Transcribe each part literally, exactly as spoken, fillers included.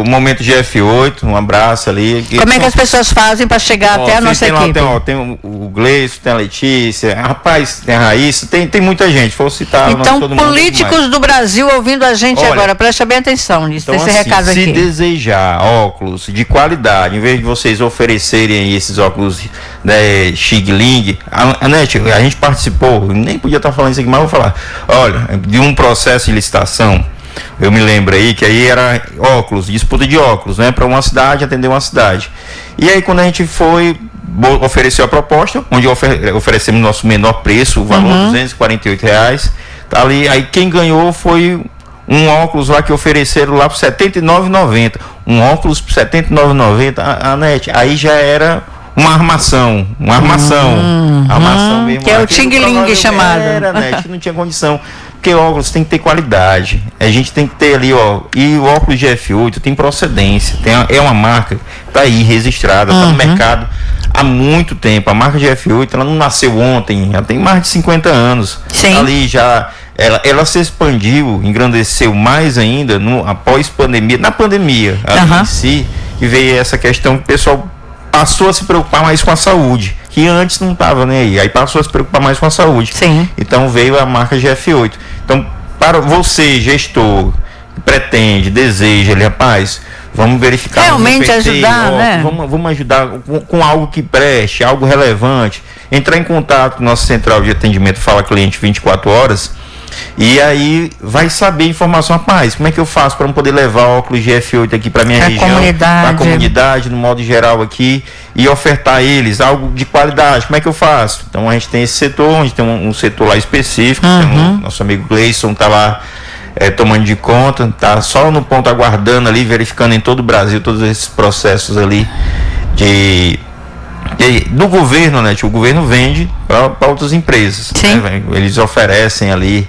o Momento G F oito, um abraço ali. Como é que as pessoas fazem para chegar ó, até a nossa tem equipe? Lá, tem, ó, tem o Gleison, tem a Letícia, rapaz, tem a Raíssa, tem, tem muita gente, vou citar. Então, todo políticos mundo do Brasil ouvindo a gente Olha, agora, preste bem atenção nisso, então, desse assim, recado se aqui. Se desejar óculos de qualidade, em vez de vocês oferecerem esses óculos, né, Xing-Ling, a, a, Net, a gente participou, nem podia estar falando isso aqui, mas vou falar, olha, de um processo de licitação. Eu me lembro aí que aí era óculos, disputa de óculos, né? Para uma cidade, atender uma cidade. E aí quando a gente foi, ofereceu a proposta, onde ofer oferecemos nosso menor preço, o valor uhum. duzentos e quarenta e oito reais. Tá ali, aí quem ganhou foi um óculos lá que ofereceram lá por setenta e nove reais e noventa centavos. Um óculos por setenta e nove reais e noventa centavos, a, a Net, aí já era uma armação, uma armação. Uhum. Armação mesmo. Que é o Xing-Ling chamado. Era, Net, não tinha condição. Porque óculos tem que ter qualidade. A gente tem que ter ali, ó. E o óculos G F oito tem procedência. Tem, é uma marca que tá aí registrada, uhum. tá no mercado há muito tempo. A marca G F oito, ela não nasceu ontem, ela tem mais de cinquenta anos. Sim. Ali já. Ela, ela se expandiu, engrandeceu mais ainda no, após pandemia. Na pandemia, uhum. em si, que veio essa questão que o pessoal passou a se preocupar mais com a saúde, que antes não estava nem aí, aí passou a se preocupar mais com a saúde. Sim. Então veio a marca G F oito. Então, para você, gestor, que pretende, deseja, ele, rapaz, vamos verificar. Realmente P T, ajudar, ó, né? Vamos, vamos ajudar com, com algo que preste, algo relevante. Entrar em contato com a nossa central de atendimento Fala Cliente vinte e quatro horas. E aí vai saber informação, rapaz, como é que eu faço para não poder levar óculos G F oito aqui para minha pra região, para a comunidade, no modo geral aqui, e ofertar a eles algo de qualidade, como é que eu faço? Então a gente tem esse setor, a gente tem um, um setor lá específico, uhum. tem um, nosso amigo Gleison tá lá é, tomando de conta, tá só no ponto aguardando ali, verificando em todo o Brasil todos esses processos ali de... do governo, né? O governo vende para outras empresas, né? Eles oferecem ali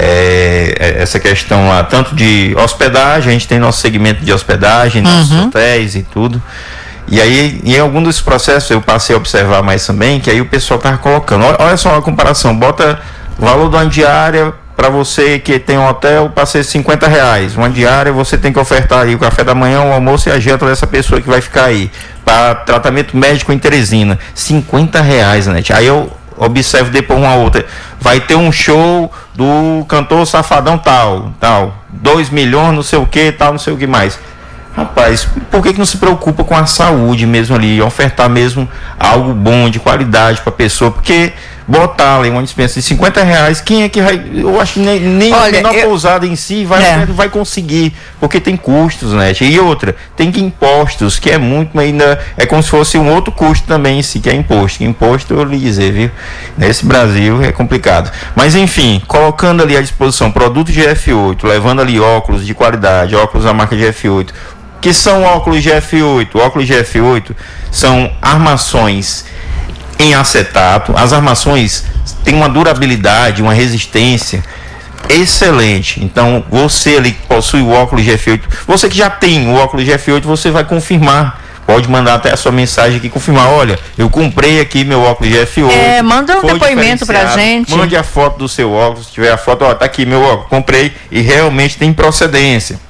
é, essa questão lá, tanto de hospedagem, a gente tem nosso segmento de hospedagem, uhum. nossos hotéis e tudo. E aí, em algum dos processos, eu passei a observar mais também, que aí o pessoal estava colocando, olha, olha só a comparação, bota o valor de uma diária para você que tem um hotel, passei cinquenta reais. Uma diária você tem que ofertar aí o café da manhã, o almoço e a janta dessa pessoa que vai ficar aí. Para tratamento médico em Teresina. cinquenta reais, né? Aí eu observo depois uma outra. Vai ter um show do cantor Safadão tal, tal. dois milhões, não sei o que, tal, não sei o que mais. Rapaz, por que que não se preocupa com a saúde mesmo ali? Ofertar mesmo algo bom, de qualidade para a pessoa? Porque botar ali uma dispensa de cinquenta reais, quem é que vai... Eu acho que nem, nem Olha, a menor eu... pousada em si vai, é. vai conseguir, porque tem custos, né? E outra, tem que impostos, que é muito ainda... É como se fosse um outro custo também em si, que é imposto. Imposto, eu lhe dizer, viu? Nesse Brasil é complicado. Mas enfim, colocando ali à disposição produto G F oito, levando ali óculos de qualidade, óculos da marca G F oito, que são óculos G F oito. Óculos G F oito são armações em acetato. As armações têm uma durabilidade, uma resistência excelente. Então, você ali que possui o óculos G F oito, você que já tem o óculos G F oito, você vai confirmar. Pode mandar até a sua mensagem aqui, confirmar, olha, eu comprei aqui meu óculos G F oito. É, manda um depoimento pra gente. Mande a foto do seu óculos, se tiver a foto, ó, tá aqui meu óculos, comprei e realmente tem procedência.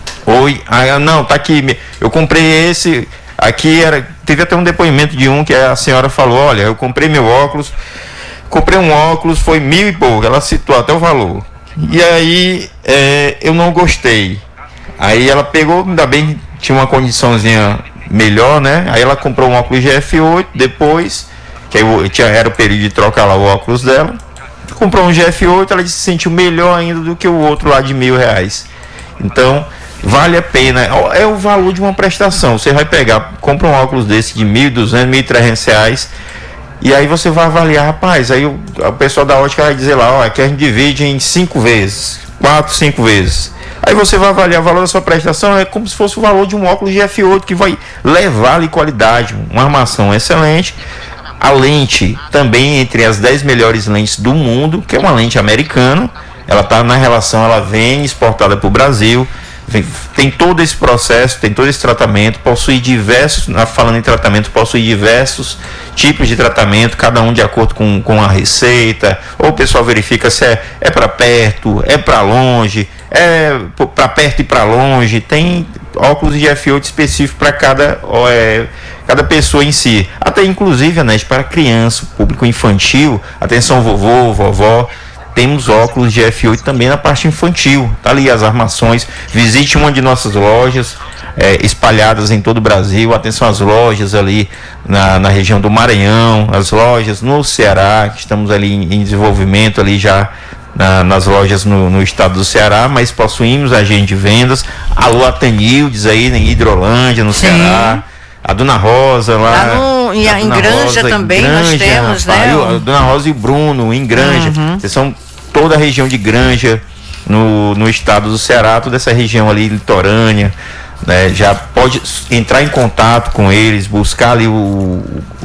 Oi, ah, não, tá aqui, eu comprei esse, aqui era, teve até um depoimento de um que a senhora falou, olha, eu comprei meu óculos, comprei um óculos, foi mil e pouco, ela citou até o valor, e aí é, eu não gostei, aí ela pegou, ainda bem, tinha uma condiçãozinha melhor, né, aí ela comprou um óculos G F oito, depois, que aí eu, tinha, era o período de trocar lá o óculos dela, comprou um G F oito, ela se sentiu melhor ainda do que o outro lá de mil reais, então... Vale a pena, é o valor de uma prestação. Você vai pegar, compra um óculos desse de mil e duzentos, mil e trezentos reais, e aí você vai avaliar, rapaz, aí o, o pessoal da ótica vai dizer lá, ó, que a gente divide em cinco vezes, quatro, cinco vezes. Aí você vai avaliar o valor da sua prestação, é como se fosse o valor de um óculos G F oito que vai levar ali qualidade, uma armação excelente. A lente também entre as dez melhores lentes do mundo, que é uma lente americana, ela está na relação, ela vem exportada para o Brasil. Tem todo esse processo, tem todo esse tratamento, possui diversos, falando em tratamento, possui diversos tipos de tratamento, cada um de acordo com, com a receita, ou o pessoal verifica se é, é para perto, é para longe, é para perto e para longe, tem óculos G F oito específico para cada, é, cada pessoa em si. Até inclusive, Anete, para criança, público infantil, atenção vovô, vovó, temos óculos G F oito também na parte infantil. Tá ali as armações. Visite uma de nossas lojas é, espalhadas em todo o Brasil. Atenção às lojas ali na, na região do Maranhão, as lojas no Ceará, que estamos ali em, em desenvolvimento ali já na, nas lojas no, no estado do Ceará, mas possuímos agente de vendas. Alô, Atanildes aí em Hidrolândia, no Sim. Ceará. A Dona Rosa lá. lá no, em, em Granja Rosa, também Granja, nós temos, rapaz, né? A Dona Rosa e o Bruno em Granja. Uhum. Vocês são toda a região de Granja no, no estado do Ceará, toda essa região ali litorânea, né? Já pode entrar em contato com eles, buscar ali o,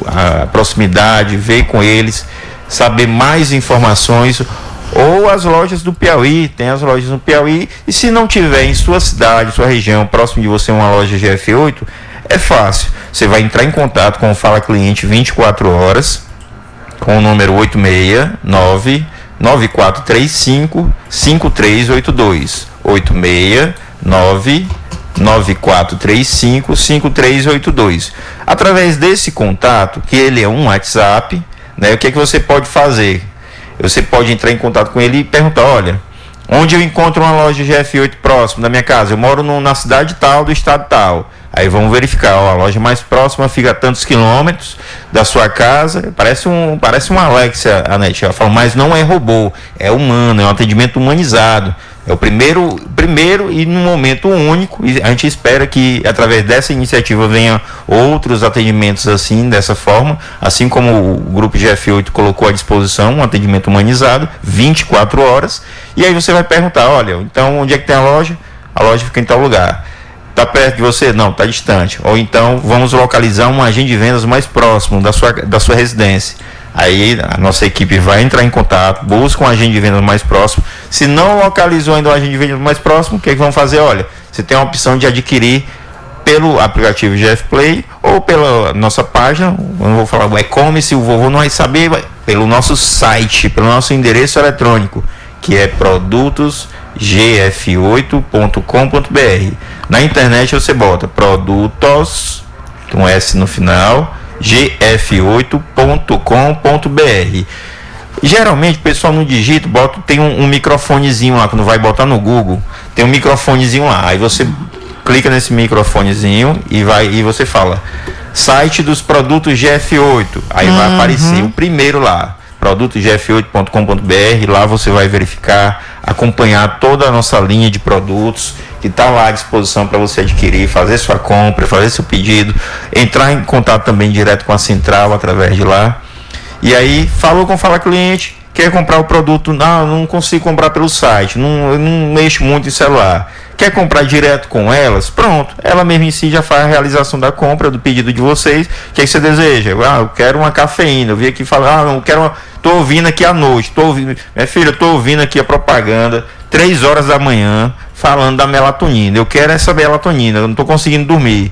a proximidade, ver com eles, saber mais informações. Ou as lojas do Piauí, tem as lojas no Piauí, e se não tiver em sua cidade, sua região, próximo de você uma loja G F oito, é fácil, você vai entrar em contato com o Fala Cliente vinte e quatro horas, com o número oito seis nove nove quatro três cinco cinco três oito dois, oito seis nove nove quatro três cinco cinco três oito dois. Através desse contato, que ele é um WhatsApp, né, o que é que você pode fazer? Você pode entrar em contato com ele e perguntar, olha, onde eu encontro uma loja G F oito próximo da minha casa? Eu moro no, na cidade tal, do estado tal. Aí vamos verificar, ó, a loja mais próxima fica a tantos quilômetros da sua casa. Parece um, parece uma Alexia, Anete. Ela fala, mas não é robô, é humano, é um atendimento humanizado. É o primeiro, primeiro e num momento único, e a gente espera que através dessa iniciativa venha outros atendimentos assim, dessa forma, assim como o Grupo G F oito colocou à disposição um atendimento humanizado, vinte e quatro horas, e aí você vai perguntar, olha, então onde é que tem a loja? A loja fica em tal lugar. Está perto de você? Não, está distante. Ou então vamos localizar um agente de vendas mais próximo da sua, da sua residência. Aí a nossa equipe vai entrar em contato, busca um agente de vendas mais próximo. Se não localizou ainda um agente de vendas mais próximo, o que é que vão fazer? Olha, você tem a opção de adquirir pelo aplicativo G F Play ou pela nossa página, eu não vou falar o e-commerce, o vovô não vai saber, pelo nosso site, pelo nosso endereço eletrônico, que é produtos g f oito ponto com ponto b r. Na internet você bota produtos, com S no final, g f oito ponto com ponto b r. Geralmente o pessoal no digito bota, tem um, um microfonezinho lá, quando vai botar no Google, tem um microfonezinho lá, aí você clica nesse microfonezinho e vai e você fala site dos produtos G F oito, aí uhum. vai aparecer o primeiro lá, produtos g f oito ponto com ponto b r. Lá você vai verificar, acompanhar toda a nossa linha de produtos que está lá à disposição para você adquirir, fazer sua compra, fazer seu pedido, entrar em contato também direto com a central através de lá. E aí, falou com Fala Cliente, quer comprar o produto, não, não consigo comprar pelo site, não, eu não mexo muito em celular, quer comprar direto com elas, pronto, ela mesma em si já faz a realização da compra, do pedido de vocês. O que é que você deseja? Ah, eu quero uma cafeína, eu vi aqui falar, ah, não, eu quero uma, tô ouvindo aqui à noite, tô ouvindo, minha filha, eu tô ouvindo aqui a propaganda, três horas da manhã, falando da melatonina, eu quero essa melatonina, eu não tô conseguindo dormir.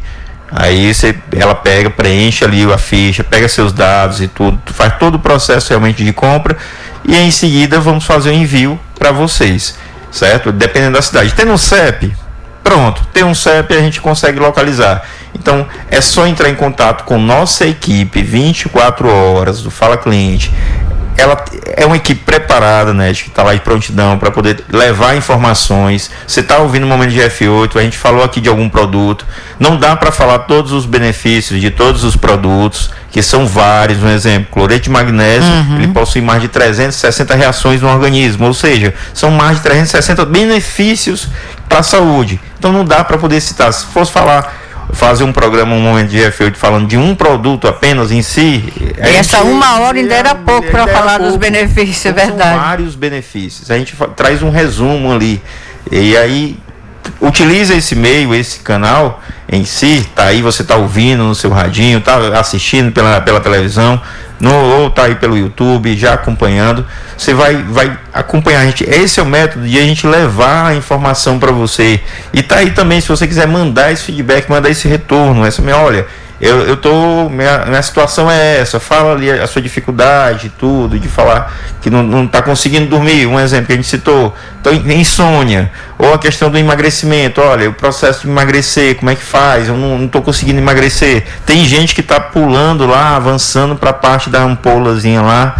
Aí você, ela pega, preenche ali a ficha, pega seus dados e tudo, faz todo o processo realmente de compra, e em seguida vamos fazer o envio para vocês, certo? Dependendo da cidade. Tem um C E P? Pronto, tem um C E P, a gente consegue localizar. Então é só entrar em contato com nossa equipe vinte e quatro horas do Fala Cliente. Ela é uma equipe preparada, né, que está lá de prontidão para poder levar informações. Você está ouvindo o Momento de G F oito, a gente falou aqui de algum produto, não dá para falar todos os benefícios de todos os produtos, que são vários. Um exemplo, cloreto de magnésio, uhum. ele possui mais de trezentas e sessenta reações no organismo, ou seja, são mais de trezentos e sessenta benefícios para a saúde. Então não dá para poder citar. Se fosse falar, fazer um programa, um Momento de G F oito, falando de um produto apenas em si, e essa gente, uma hora ainda era pouco para falar pouco, dos benefícios, é verdade. São vários benefícios, a gente traz um resumo ali, e aí utiliza esse meio, esse canal em si, tá aí, você tá ouvindo no seu radinho, tá assistindo pela, pela televisão, no, ou tá aí pelo YouTube, já acompanhando, você vai, vai acompanhar a gente. Esse é o método de a gente levar a informação para você, e tá aí também, se você quiser mandar esse feedback, mandar esse retorno, essa minha, olha, eu, eu tô, minha, minha situação é essa, fala ali a sua dificuldade, tudo, de falar que não, não tá conseguindo dormir, um exemplo que a gente citou, tô em insônia, ou a questão do emagrecimento, olha, o processo de emagrecer, como é que faz, eu não, não tô conseguindo emagrecer, tem gente que tá pulando lá, avançando para a parte da ampolazinha lá,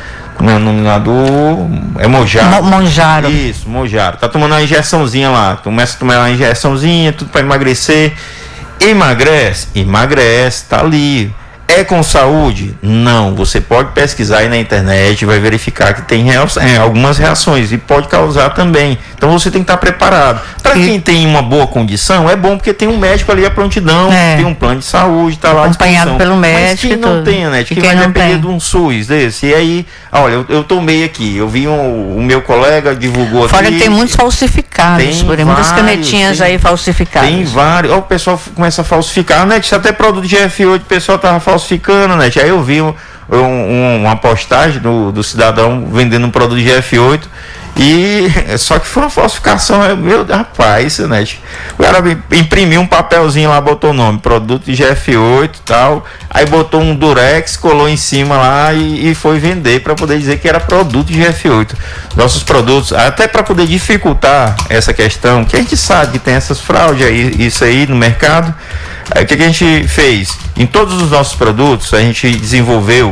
no nominador é Mojaro. Monjaro. Isso, Mojaro. Tá tomando uma injeçãozinha lá. Começa a tomar uma injeçãozinha, tudo para emagrecer. Emagrece? Emagrece, tá ali. É com saúde? Não. Você pode pesquisar aí na internet, vai verificar que tem real, é, algumas reações e pode causar também. Então você tem que estar preparado. Para quem tem uma boa condição, é bom porque tem um médico ali à prontidão, é. tem um plano de saúde, tá lá acompanhado pelo médico. Mas quem não tudo. tem, né? Quem, quem vai depender tem. de um SUS desse. E aí, olha, eu, eu tomei aqui, eu vi um, o meu colega divulgou aqui. Fora que tem muitos falsificados, tem por vários, muitas canetinhas tem, aí falsificadas. Tem vários. Ó, o pessoal começa a falsificar, né? Até produto de G F oito o pessoal tava falsificando, né? Aí eu vi um, um, uma postagem do, do cidadão vendendo um produto de G F oito e só que foi uma falsificação, meu rapaz, né? O cara imprimiu um papelzinho lá, botou o nome, produto de G F oito e tal, aí botou um durex, colou em cima lá e, e foi vender para poder dizer que era produto de G F oito. Nossos produtos, até para poder dificultar essa questão, que a gente sabe que tem essas fraudes aí, isso aí no mercado. O que, que a gente fez? Em todos os nossos produtos, a gente desenvolveu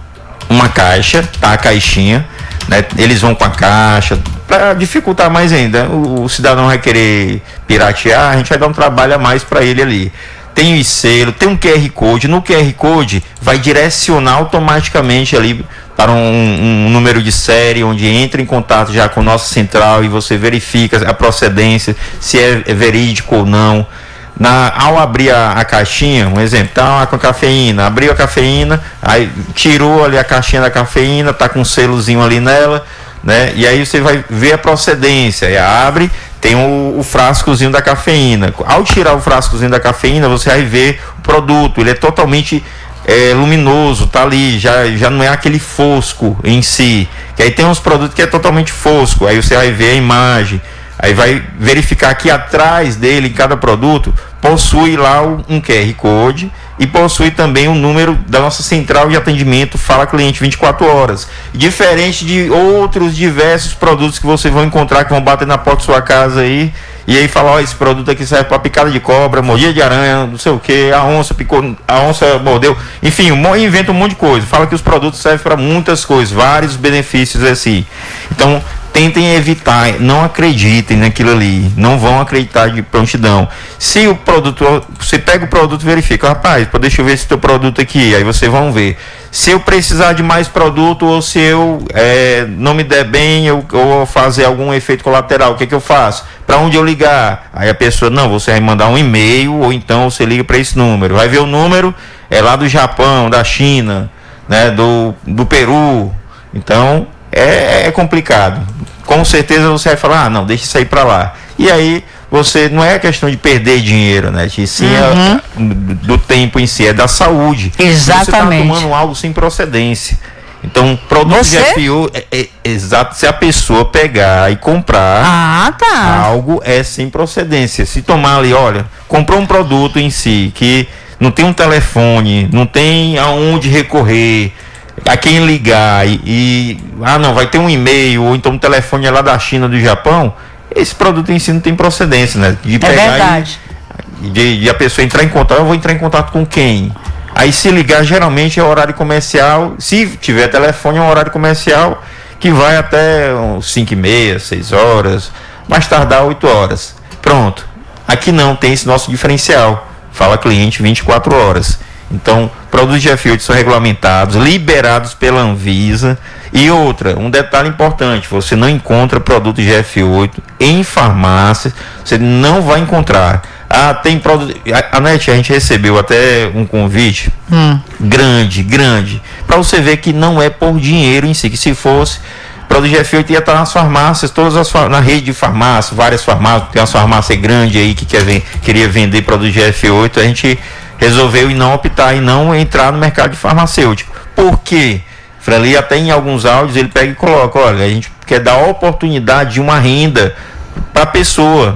uma caixa, tá? A caixinha, né? Eles vão com a caixa, para dificultar mais ainda. O, o cidadão vai querer piratear, a gente vai dar um trabalho a mais para ele ali. Tem o selo, tem um Q R Code. No Q R Code vai direcionar automaticamente ali para um, um número de série, onde entra em contato já com a nossa central e você verifica a procedência, se é, é verídico ou não. Na, ao abrir a, a caixinha, um exemplo, tá lá com a cafeína, abriu a cafeína, aí tirou ali a caixinha da cafeína, tá com um selozinho ali nela, né? E aí você vai ver a procedência, aí abre, tem o, o frascozinho da cafeína. Ao tirar o frascozinho da cafeína, você vai ver o produto, ele é totalmente é, luminoso, tá ali, já, já não é aquele fosco em si, que aí tem uns produtos que é totalmente fosco, aí você vai ver a imagem. Aí vai verificar que atrás dele, em cada produto, possui lá um Q R Code e possui também o número da nossa central de atendimento Fala Cliente vinte e quatro horas. Diferente de outros diversos produtos que vocês vão encontrar, que vão bater na porta da sua casa aí, e aí falar, ó, esse produto aqui serve para picada de cobra, mordida de aranha, não sei o que, a onça picou, a onça mordeu, enfim, inventa um monte de coisa. Fala que os produtos servem para muitas coisas, vários benefícios assim. Então, tentem evitar, não acreditem naquilo ali, não vão acreditar de prontidão. Se o produto, você pega o produto e verifica, rapaz, deixa eu ver esse teu produto aqui, aí vocês vão ver. Se eu precisar de mais produto ou se eu é, não me der bem, eu, eu vou fazer algum efeito colateral, o que, que eu faço? Para onde eu ligar? Aí a pessoa, não, você vai mandar um e-mail ou então você liga para esse número. Vai ver o número, é lá do Japão, da China, né, do, do Peru. Então, é, é complicado. Com certeza você vai falar, ah, não, deixa isso aí para lá. E aí, você, não é questão de perder dinheiro, né? Sim, uhum. é, do tempo em si, é da saúde. Exatamente. Você está tomando algo sem procedência. Então, produto você? de F O, é, é, exato, se a pessoa pegar e comprar ah, tá. algo, é sem procedência. Se tomar ali, olha, comprou um produto em si, que não tem um telefone, não tem aonde recorrer, a quem ligar e, e ah não, vai ter um e-mail ou então um telefone é lá da China, do Japão, esse produto em si não tem procedência, né? De pegar é verdade. E, de, de a pessoa entrar em contato, eu vou entrar em contato com quem? Aí se ligar, geralmente é horário comercial, se tiver telefone é um horário comercial que vai até cinco e meia, seis horas, mais tardar oito horas. Pronto. Aqui não tem esse nosso diferencial. Fala Cliente vinte e quatro horas. Então, produtos de G F oito são regulamentados, liberados pela Anvisa. E outra, um detalhe importante, você não encontra produto de G F oito em farmácias, você não vai encontrar. Ah, tem produto. A, a NET, a gente recebeu até um convite hum. grande, grande, para você ver que não é por dinheiro em si, que se fosse, produto de G F oito ia estar nas farmácias, todas as na rede de farmácias, várias farmácias, tem uma farmácia grande aí que quer, queria vender produto de G F oito, a gente resolveu e não optar e não entrar no mercado de farmacêutico. Por quê? Frali, até em alguns áudios ele pega e coloca, olha, a gente quer dar a oportunidade de uma renda para a pessoa,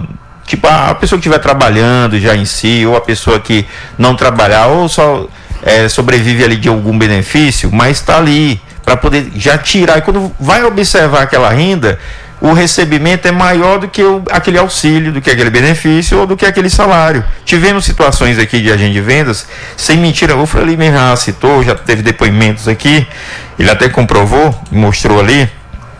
tipo, a, a pessoa que estiver trabalhando já em si, ou a pessoa que não trabalhar, ou só é, sobrevive ali de algum benefício, mas está ali para poder já tirar. E quando vai observar aquela renda, o recebimento é maior do que o, aquele auxílio, do que aquele benefício ou do que aquele salário. Tivemos situações aqui de agente de vendas, sem mentira, o Frei mesmo já citou, já teve depoimentos aqui, ele até comprovou, mostrou ali,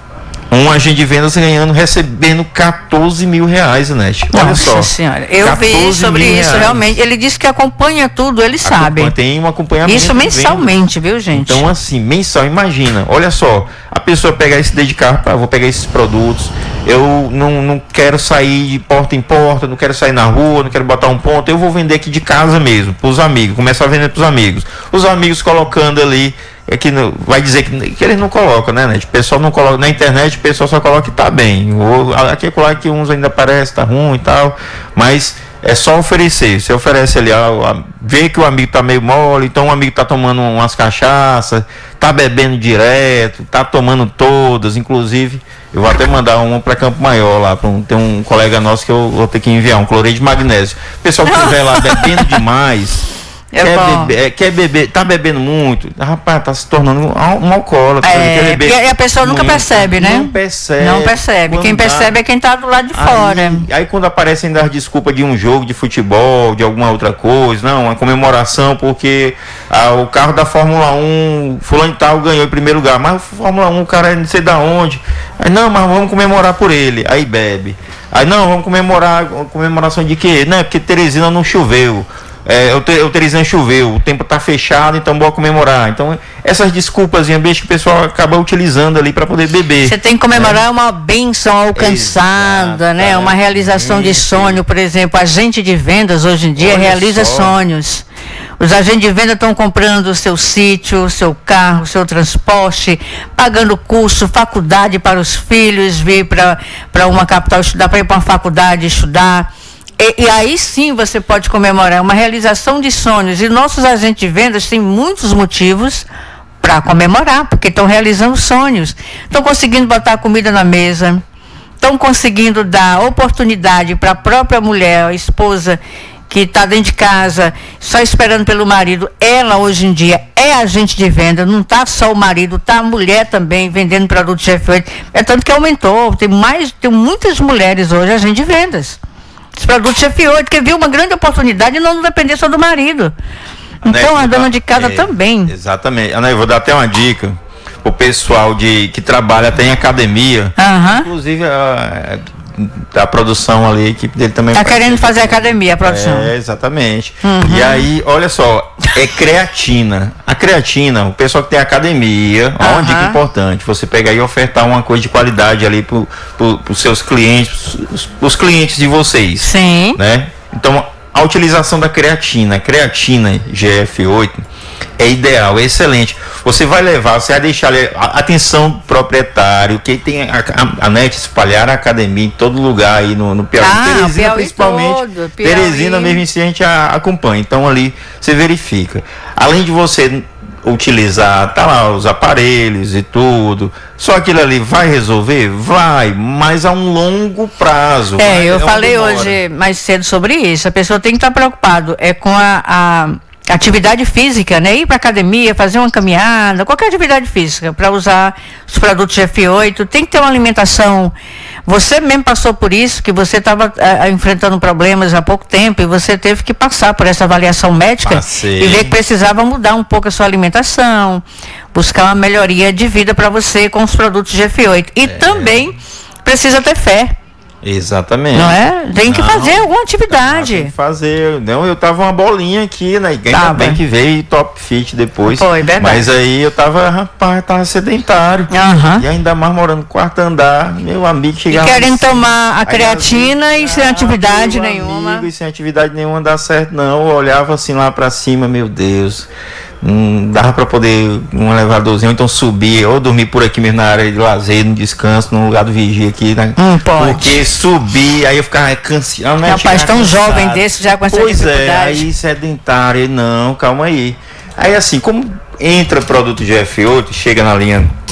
um agente de vendas ganhando, recebendo quatorze mil reais, né? Olha Nossa só. Senhora, eu vi sobre isso, reais. Realmente. Ele disse que acompanha tudo, ele Acompanha, sabe. Tem um acompanhamento. Isso mensalmente, viu, gente? Então, assim, mensal, imagina. Olha só, a pessoa pegar e se dedicar, ah, vou pegar esses produtos, eu não, não quero sair de porta em porta, não quero sair na rua, não quero botar um ponto, eu vou vender aqui de casa mesmo, para os amigos, começar a vender para os amigos. Os amigos colocando ali. É que não, vai dizer que, que eles não colocam, né, né? O pessoal não coloca na internet, o pessoal só coloca que tá bem. Ou aqui é colar que uns ainda parece tá ruim e tal, mas é só oferecer. Você oferece ali, a, a, vê que o amigo tá meio mole, então o amigo tá tomando umas cachaças, tá bebendo direto, tá tomando todas, inclusive eu vou até mandar uma para Campo Maior lá, pra um, tem um colega nosso que eu vou ter que enviar, um cloreto de magnésio. O pessoal que estiver lá bebendo demais. É quer, beber, quer beber, tá bebendo muito, rapaz, tá se tornando um, um alcoólatra. É, e a pessoa nunca muito, percebe, né? Não percebe. Não percebe. Quem dá, percebe é quem tá do lado de aí, fora. Aí quando aparecem das desculpas de um jogo de futebol, de alguma outra coisa, não, uma comemoração porque ah, o carro da Fórmula um, fulano e tal ganhou em primeiro lugar, mas Fórmula um, o cara não sei da onde. Aí não, mas vamos comemorar por ele. Aí bebe. Aí não, vamos comemorar, comemoração de quê? Não, é porque Teresina não choveu. É, o, te, o Teresina choveu, o tempo tá fechado, então bora comemorar. Então, essas desculpas que o pessoal acaba utilizando ali para poder beber. Você tem que comemorar né? uma bênção alcançada, Exato, né? Uma realização de sonho, por exemplo. Agente de vendas hoje em dia Olha realiza só. sonhos. Os agentes de venda estão comprando o seu sítio, o seu carro, o seu transporte, pagando curso, faculdade para os filhos, vir para uma capital estudar, para ir para uma faculdade estudar. E, e aí sim você pode comemorar uma realização de sonhos. E nossos agentes de vendas têm muitos motivos para comemorar, porque estão realizando sonhos. Estão conseguindo botar comida na mesa, estão conseguindo dar oportunidade para a própria mulher, a esposa, que está dentro de casa, só esperando pelo marido. Ela, hoje em dia, é agente de venda, não está só o marido, está a mulher também vendendo produtos G F oito. É tanto que aumentou, tem, mais, tem muitas mulheres hoje agente de vendas. Os produtos G F oito, que viu uma grande oportunidade e não depender só do marido. Então, a dona de casa é, também. Exatamente. Ana, eu vou dar até uma dica o pessoal de, que trabalha até em academia. Uhum. Inclusive, a, a produção ali, a equipe dele também. Está querendo fazer academia, a produção. É, exatamente. Uhum. E aí, olha só, é creatina. A creatina, o pessoal que tem academia, uhum. Uma dica importante, você pegar e ofertar uma coisa de qualidade ali para pro, os seus clientes, os, os clientes de vocês. Sim. Né? Então, a utilização da creatina, creatina G F oito, é ideal, é excelente. Você vai levar, você vai deixar ali, atenção do proprietário, que tem a, a, a net espalhar a academia em todo lugar aí no, no Piauí. Ah, Teresina Piauí principalmente. Todo, Piauí. Teresina mesmo em si a gente a, acompanha. Então ali você verifica. Além de você utilizar, tá lá, os aparelhos e tudo, só aquilo ali vai resolver? Vai, mas a um longo prazo. É, vai, eu é falei hoje mais cedo sobre isso. A pessoa tem que estar preocupado é com a, a atividade física, né? Ir para academia, fazer uma caminhada, qualquer atividade física para usar os produtos G F oito, tem que ter uma alimentação. Você mesmo passou por isso, que você estava uh, enfrentando problemas há pouco tempo e você teve que passar por essa avaliação médica Passei. E ver que precisava mudar um pouco a sua alimentação, buscar uma melhoria de vida para você com os produtos G F oito. E é. também precisa ter fé. Exatamente. Não é? Tem que não, fazer alguma atividade. Tem que fazer. Não, eu tava uma bolinha aqui, né? Ainda tá bem que veio Top Fit depois. Foi, verdade. Mas aí eu tava, rapaz, tava sedentário. Uhum. E ainda mais morando no quarto andar. Meu amigo chegava. E querendo assim, tomar a creatina aí, e sem ah, atividade nenhuma. Amigo, e sem atividade nenhuma dá certo, não. Eu olhava assim lá pra cima, meu Deus. Hum, dava para poder um elevadorzinho, então subir ou dormir por aqui mesmo na área de lazer, no descanso, no lugar do vigia aqui, né? Hum, pode. Porque subir, aí eu ficava cansado, né? Rapaz, tão cansado. Jovem desse já com essa pois dificuldade. É, aí sedentário, não, calma aí. Aí assim, como entra produto G F oito, chega na linha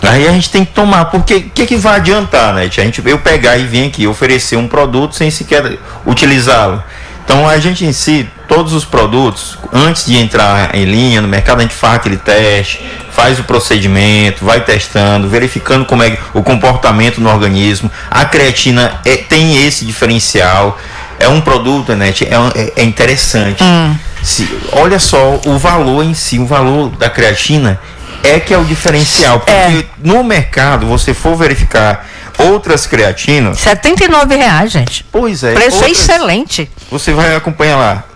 Aí a gente tem que tomar, porque o que, que vai adiantar, né? A gente, eu pegar e vir aqui oferecer um produto sem sequer utilizá-lo. Então a gente em si, todos os produtos, antes de entrar em linha no mercado, a gente faz aquele teste, faz o procedimento, vai testando, verificando como é o comportamento no organismo. A creatina é, tem esse diferencial. É um produto, né? É, é interessante. Hum. Se, olha só o valor em si, o valor da creatina é que é o diferencial. Porque é. no mercado, você for verificar outras creatinas... setenta e nove reais, gente. Pois é. Preço outras, excelente. Você vai acompanhar lá.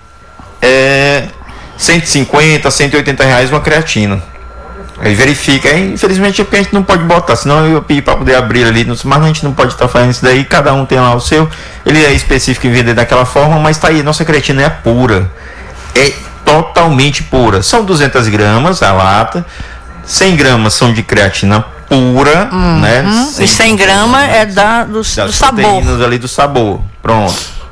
É cento e cinquenta, cento e oitenta reais uma creatina. Aí verifica. Aí, infelizmente, a gente não pode botar, senão eu pedi para poder abrir ali. Mas a gente não pode estar tá fazendo isso daí. Cada um tem lá o seu. Ele é específico em vender daquela forma, mas tá aí. Nossa creatina é pura. É totalmente pura. São duzentas gramas a lata. cem gramas são de creatina pura, uhum. né? E cem gramas é da, do, das do sabor. proteínas ali do sabor. Pronto.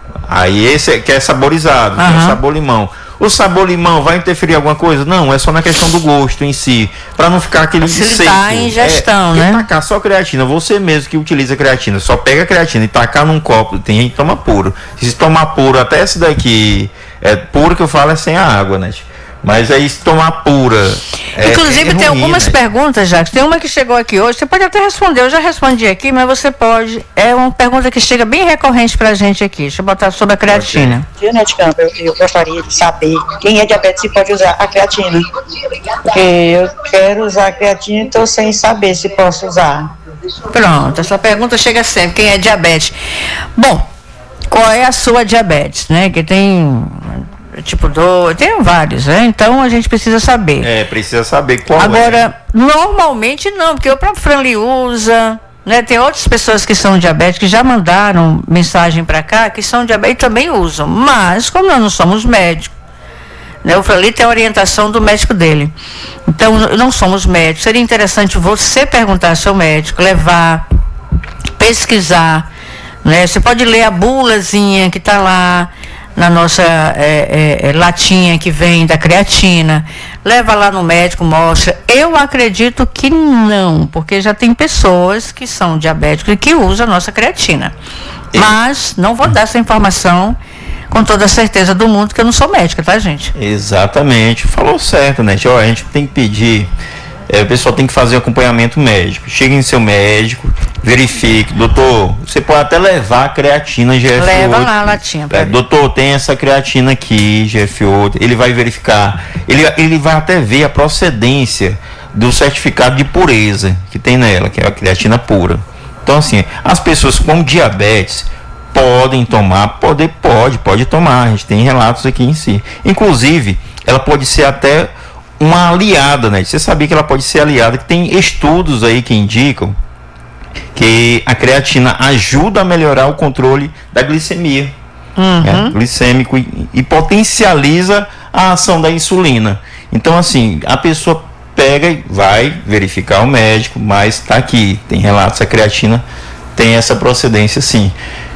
Aí esse é, que é saborizado, uhum. que é o sabor limão. O sabor limão vai interferir em alguma coisa? Não, é só na questão do gosto em si. Para não ficar aquele seco. A ingestão, é, né? Tacar só creatina, você mesmo que utiliza creatina, só pega a creatina e tacar num copo, tem gente que toma puro. Se tomar puro, até esse daqui, é puro que eu falo é sem a água, né? Mas aí se tomar pura. É, Inclusive é ruim, tem algumas né? perguntas, Jacques. Tem uma que chegou aqui hoje. Você pode até responder, eu já respondi aqui, mas você pode. É uma pergunta que chega bem recorrente pra gente aqui. Deixa eu botar sobre a creatina. Janete Campos, eu, eu gostaria de saber quem é diabetes se pode usar a creatina. Porque eu quero usar a creatina e estou sem saber se posso usar. Pronto, essa pergunta chega sempre. Quem é diabetes? Bom, qual é a sua diabetes, né? Que tem tipo dois, tem vários, né? Então a gente precisa saber. É, precisa saber qual Agora, é. Agora, normalmente não, porque o próprio Franli usa, né? Tem outras pessoas que são diabéticas que já mandaram mensagem para cá que são diabéticos e também usam. Mas, como nós não somos médicos, né? O Franli tem a orientação do médico dele. Então, não somos médicos. Seria interessante você perguntar ao seu médico, levar, pesquisar, né? Você pode ler a bulazinha que está lá na nossa é, é, latinha que vem da creatina, leva lá no médico, mostra. Eu acredito que não, porque já tem pessoas que são diabéticos e que usam a nossa creatina. Mas não vou dar essa informação com toda a certeza do mundo, que eu não sou médica, tá, gente? Exatamente, falou certo, né? Ó, a gente tem que pedir, é, o pessoal tem que fazer acompanhamento médico. Chega em seu médico, verifique, doutor, você pode até levar a creatina G F oito. Leva lá a latinha. É, doutor, tem essa creatina aqui, G F oito, ele vai verificar, ele, ele vai até ver a procedência do certificado de pureza que tem nela, que é a creatina pura. Então, assim, as pessoas com diabetes podem tomar, poder, pode, pode tomar, a gente tem relatos aqui em si. Inclusive, ela pode ser até uma aliada, né? Você sabia que ela pode ser aliada, que tem estudos aí que indicam que a creatina ajuda a melhorar o controle da glicemia, uhum. né? glicêmico e, e potencializa a ação da insulina. Então, assim, a pessoa pega e vai verificar o médico, mas tá aqui, tem relatos, a creatina tem essa procedência sim.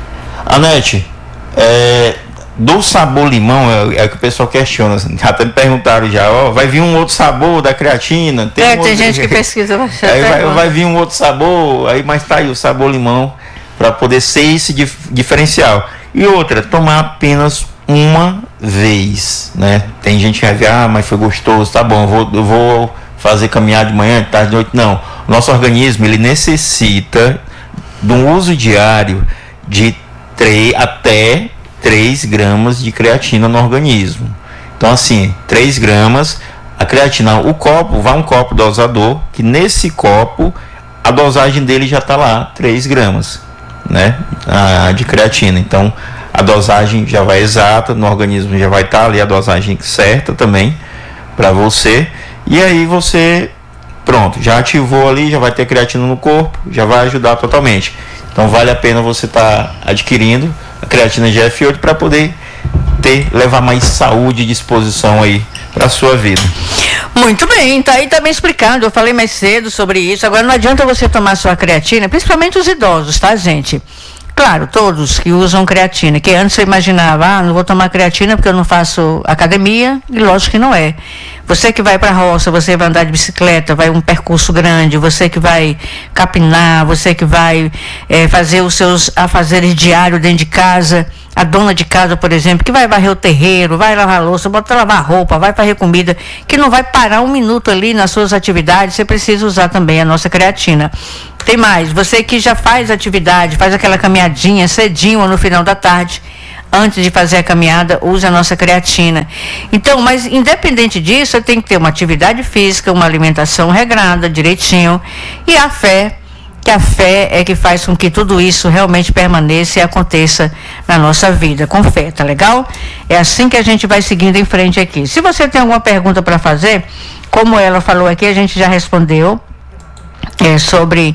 Anete, é, do sabor limão, é, é o que o pessoal questiona, até me perguntaram já, ó, vai vir um outro sabor da creatina? Tem, é, um tem outro... gente que pesquisa bastante. Aí vai, vai vir um outro sabor, aí, mas tá aí o sabor limão, para poder ser esse dif- diferencial. E outra, tomar apenas uma vez, né? Tem gente que vai ver, ah, mas foi gostoso, tá bom, eu vou, eu vou fazer caminhar de manhã, de tarde, de noite. Não, nosso organismo, ele necessita de um uso diário de três até três gramas de creatina no organismo. Então, assim, três gramas, a creatina, o copo, vai um copo dosador, que nesse copo, a dosagem dele já está lá, três gramas, né, a, de creatina. Então, a dosagem já vai exata, no organismo já vai estar tá ali a dosagem certa também, para você, e aí você, pronto, já ativou ali, já vai ter creatina no corpo, já vai ajudar totalmente. Então vale a pena você estar tá adquirindo a creatina G F oito para poder ter, levar mais saúde e disposição aí para a sua vida. Muito bem, tá aí também explicado, eu falei mais cedo sobre isso. Agora não adianta você tomar sua creatina, principalmente os idosos, tá, gente? Claro, todos que usam creatina, que antes você imaginava, ah, não vou tomar creatina porque eu não faço academia, e lógico que não é. Você que vai para a roça, você vai andar de bicicleta, vai um percurso grande, você que vai capinar, você que vai é, fazer os seus afazeres diários dentro de casa, a dona de casa, por exemplo, que vai varrer o terreiro, vai lavar a louça, bota lavar roupa, vai fazer comida, que não vai parar um minuto ali nas suas atividades, você precisa usar também a nossa creatina. Tem mais, você que já faz atividade, faz aquela caminhadinha cedinho ou no final da tarde, antes de fazer a caminhada, use a nossa creatina. Então, mas independente disso, você tem que ter uma atividade física, uma alimentação regrada, direitinho, e a fé, que a fé é que faz com que tudo isso realmente permaneça e aconteça na nossa vida, com fé, tá legal? É assim que a gente vai seguindo em frente aqui. Se você tem alguma pergunta para fazer, como ela falou aqui, a gente já respondeu é, sobre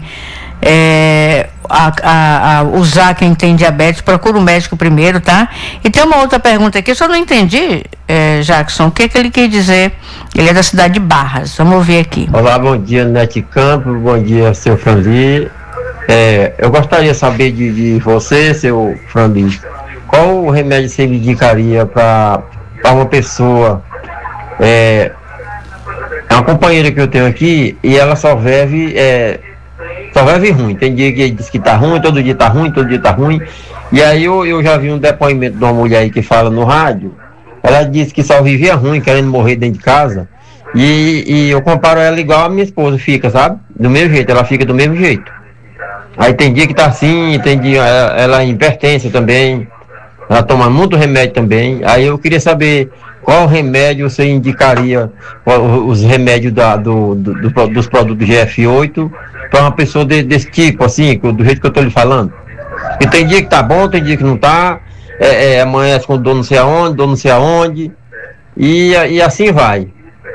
é, a, a, a usar quem tem diabetes, procura o médico primeiro, tá? E tem uma outra pergunta aqui, eu só não entendi, é, Jackson, o que, que ele quer dizer. Ele é da cidade de Barras, vamos ouvir aqui. Olá, bom dia, Nete Campos, bom dia, seu Franli. É, eu gostaria de saber de, de você, seu Franli, qual o remédio você me indicaria para uma pessoa, é, é uma companheira que eu tenho aqui e ela só vive, é, só vive ruim, tem dia que diz que tá ruim, todo dia tá ruim, todo dia tá ruim, e aí eu, eu já vi um depoimento de uma mulher aí que fala no rádio. Ela disse que só vivia ruim, querendo morrer dentro de casa. E, e eu comparo ela igual a minha esposa fica, sabe? Do mesmo jeito, ela fica do mesmo jeito. Aí tem dia que tá assim, tem dia ela, ela é hipertensa também. Ela toma muito remédio também. Aí eu queria saber qual remédio você indicaria, os remédios da, do, do, do, dos produtos G F oito, para uma pessoa de, desse tipo, assim, do jeito que eu tô lhe falando. E tem dia que tá bom, tem dia que não tá. É, é, amanhece com dor não sei aonde, dor não sei aonde, e, e assim vai.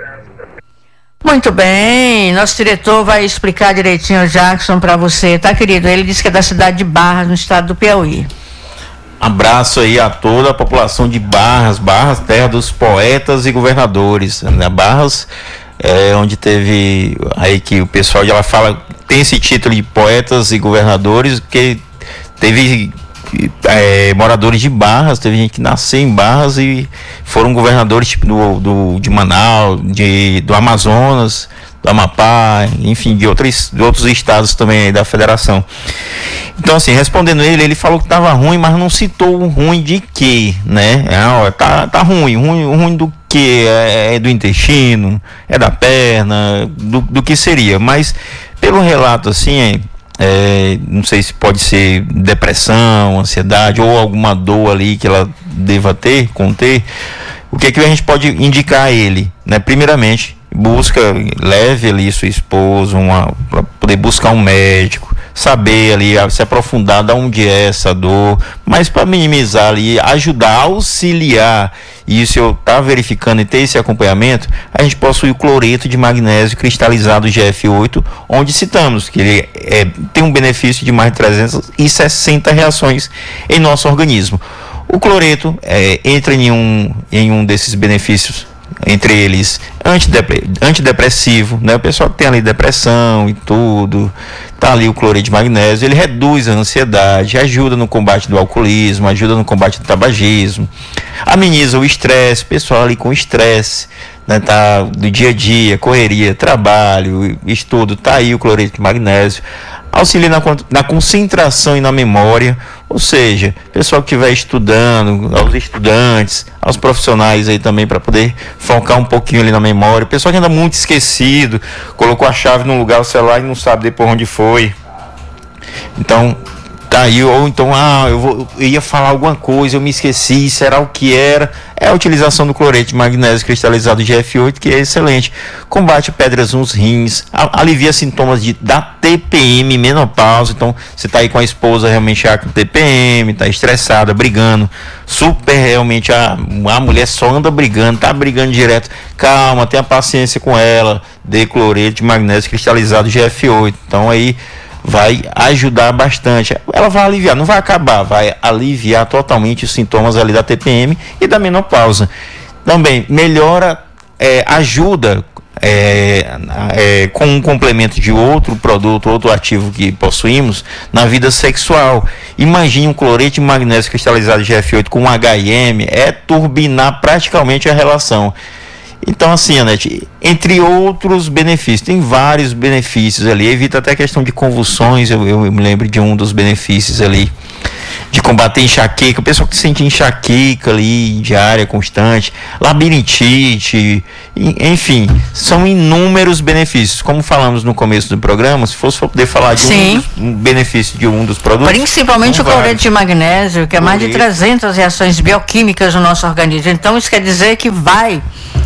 Muito bem, nosso diretor vai explicar direitinho o Jackson para você, tá, querido? Ele disse que é da cidade de Barras, no estado do Piauí. Abraço aí a toda a população de Barras, Barras, terra dos poetas e governadores, né? Barras é onde teve, aí que o pessoal já fala, tem esse título de poetas e governadores, que teve É, moradores de Barras, teve gente que nasceu em Barras e foram governadores tipo do, do, de Manaus, de, do Amazonas, do Amapá, enfim, de outros, de outros estados também aí da federação. Então, assim, respondendo ele, ele falou que estava ruim, mas não citou o ruim de quê, né? É, ó, tá, tá ruim, ruim, ruim do que? É, é do intestino, é da perna, do, do que seria, mas pelo relato, assim, é, É, não sei se pode ser depressão, ansiedade ou alguma dor ali que ela deva ter, conter. O que é que a gente pode indicar a ele, né? Primeiramente, busca, leve ali sua esposa para poder buscar um médico, saber ali, se aprofundar de onde é essa dor, mas para minimizar ali, ajudar, auxiliar. E se eu estar tá verificando e ter esse acompanhamento, a gente possui o cloreto de magnésio cristalizado G F oito, onde citamos que ele é, tem um benefício de mais de trezentas e sessenta reações em nosso organismo. O cloreto é, entra em um, em um desses benefícios, entre eles antidepressivo, né? O pessoal que tem ali depressão e tudo, tá ali o cloreto de magnésio, ele reduz a ansiedade, ajuda no combate do alcoolismo, ajuda no combate do tabagismo, ameniza o estresse, pessoal ali com estresse, né? Tá do dia a dia, correria, trabalho, estudo, tá aí o cloreto de magnésio, auxilia na, na concentração e na memória, ou seja, pessoal que estiver estudando, aos estudantes, aos profissionais aí também, para poder focar um pouquinho ali na memória, pessoal que anda muito esquecido, colocou a chave num lugar, o celular e não sabe depois onde foi, então tá aí, ou então, ah, eu, vou, eu ia falar alguma coisa, eu me esqueci, será o que era? É a utilização do cloreto de magnésio cristalizado G F oito, que é excelente, combate pedras nos rins, a, alivia sintomas de, da T P M, menopausa. Então, você tá aí com a esposa realmente já com T P M, tá estressada, brigando, super realmente, a, a mulher só anda brigando, tá brigando direto, calma, tenha paciência com ela, dê cloreto de magnésio cristalizado G F oito, então aí vai ajudar bastante. Ela vai aliviar, não vai acabar, vai aliviar totalmente os sintomas ali da T P M e da menopausa. Também melhora, é, ajuda é, é, com um complemento de outro produto, outro ativo que possuímos na vida sexual. Imagine um cloreto de magnésio cristalizado G F oito com um H I M, é turbinar praticamente a relação. Então, assim, Anete, entre outros benefícios, tem vários benefícios ali, evita até a questão de convulsões. Eu, eu me lembro de um dos benefícios ali, de combater enxaqueca, o pessoal que sente enxaqueca ali, diária, constante, labirintite, enfim, são inúmeros benefícios. Como falamos no começo do programa, se fosse para poder falar de um, dos, um benefício de um dos produtos... Principalmente o cloreto de magnésio, que é mais de trezentas reações bioquímicas no nosso organismo. Então, isso quer dizer que vai...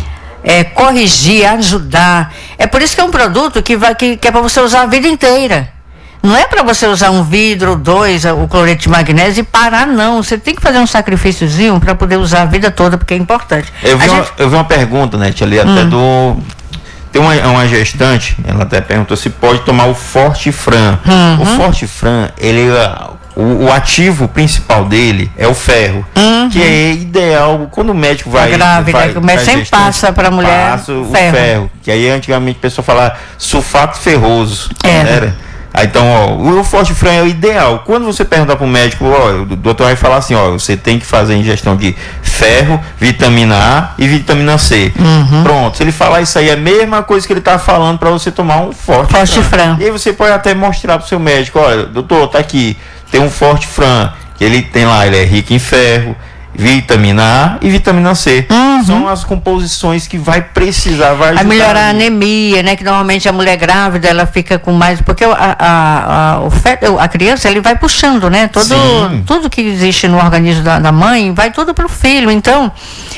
É, corrigir, ajudar. É por isso que é um produto que, vai, que, que é para você usar a vida inteira. Não é para você usar um vidro ou dois, o cloreto de magnésio, e parar, não. Você tem que fazer um sacrifíciozinho para poder usar a vida toda, porque é importante. Eu vi, a uma, gente... eu vi uma pergunta, né, ali até hum. do... Tem uma, uma gestante, ela até perguntou se pode tomar o Fortifran. Uhum. O Fortifran, ele... O, o ativo principal dele é o ferro, uhum. que é ideal quando o médico vai... É grave, vai, né? O médico sempre passa para a mulher passa o ferro. ferro. Que aí antigamente a pessoa falava sulfato ferroso. É. Era. Aí, então, ó, o Fortifran é o ideal. Quando você perguntar para o médico, ó, o doutor vai falar assim, ó, você tem que fazer ingestão de ferro, vitamina A e vitamina C. Uhum. Pronto, se ele falar isso aí, é a mesma coisa que ele está falando para você tomar um Fortifran. Fortifran. E aí você pode até mostrar para o seu médico, olha, doutor, tá aqui, tem um Fortifran, que ele tem lá, ele é rico em ferro, vitamina A e vitamina C. Uhum. São as composições que vai precisar, vai ajudar. A melhorar a anemia, né? Que normalmente a mulher grávida, ela fica com mais... Porque a, a, a, o feto, a criança, ele vai puxando, né? Todo, tudo que existe no organismo da, da mãe, vai tudo para o filho. Então,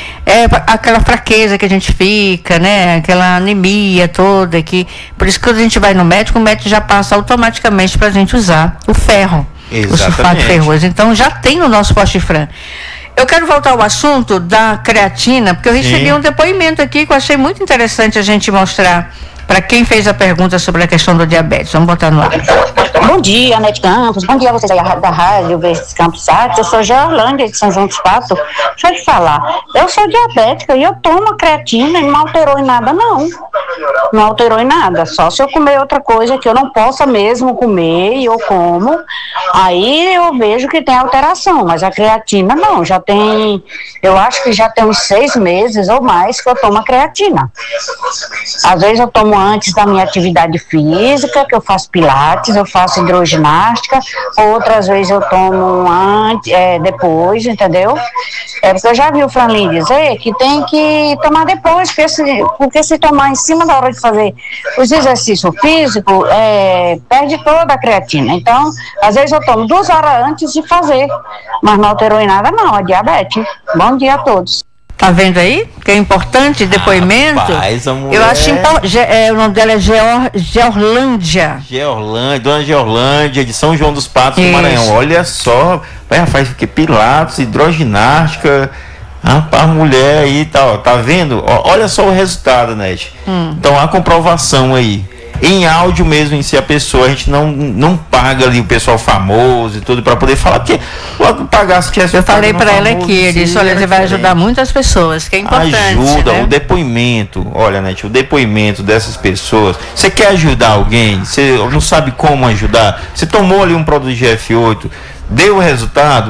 é aquela fraqueza que a gente fica, né? Aquela anemia toda. Que, por isso que quando a gente vai no médico, o médico já passa automaticamente para a gente usar o ferro. Exatamente. O sulfato ferroso. Então, já tem no nosso Fortifran. Eu quero voltar ao assunto da creatina, porque eu recebi Sim. um depoimento aqui que eu achei muito interessante a gente mostrar para quem fez a pergunta sobre a questão do diabetes. Vamos botar no ar. Bom dia, Anete Campos. Bom dia a vocês aí da Rádio Verdes Campos Sá. Eu sou Georlândia de São João dos Patos. Deixa eu te falar. Eu sou diabética e eu tomo a creatina e não alterou em nada, não. Não alterou em nada. Só se eu comer outra coisa que eu não possa mesmo comer e eu como, aí eu vejo que tem alteração. Mas a creatina não. Já tem, eu acho que já tem uns seis meses ou mais que eu tomo a creatina. Às vezes eu tomo antes da minha atividade física, que eu faço pilates, eu faço hidroginástica, outras vezes eu tomo antes, é, depois, entendeu? É porque eu já vi o Franlin dizer que tem que tomar depois, porque se, porque se tomar em cima da hora de fazer os exercícios físicos, é, perde toda a creatina. Então, às vezes eu tomo duas horas antes de fazer, mas não alterou em nada não, é diabetes. Bom dia a todos. Tá vendo aí? Que é importante, depoimento. Rapaz, a mulher... Eu acho importante. É, o nome dela é Geor, Georlândia. Georlândia, dona Georlândia, de São João dos Patos, do Maranhão. Olha só, vai, faz que pilates, hidroginástica. Rapaz, a mulher aí, tá, ó, tá vendo? Ó, olha só o resultado, Nete. Hum. Então, a comprovação aí. Em áudio mesmo, em si, a pessoa, a gente não, não paga ali o pessoal famoso e tudo para poder falar, porque logo pagar se tivesse. Eu falei para ela aqui, ele disse, olha, você vai ajudar muitas pessoas, que é importante. Ajuda, né? O depoimento, olha, Nete, o depoimento dessas pessoas. Você quer ajudar alguém, você não sabe como ajudar, você tomou ali um produto de G F oito, deu o resultado,